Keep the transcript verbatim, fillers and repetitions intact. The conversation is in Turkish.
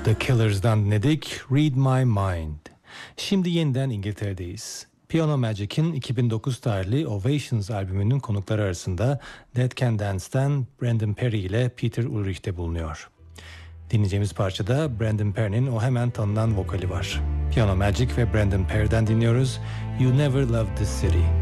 The Killers'dan dinledik Read My Mind. Şimdi yeniden İngiltere'deyiz. Piano Magic'in iki bin dokuz tarihli Ovations albümünün konukları arasında Dead Can Dance'ten Brandon Perry ile Peter Ulrich de bulunuyor. Dinleyeceğimiz parçada Brandon Perry'nin o hemen tanınan vokali var. Piano Magic ve Brandon Perry'den dinliyoruz You Never Loved This City.